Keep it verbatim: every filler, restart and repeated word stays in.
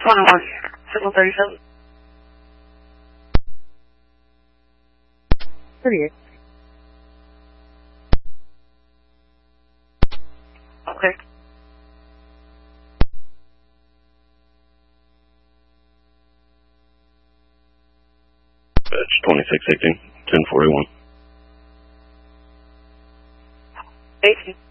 twenty-one, signal thirty-seven. thirty-eight. Okay. That's twenty-six eighteen, ten forty-one. Thank you.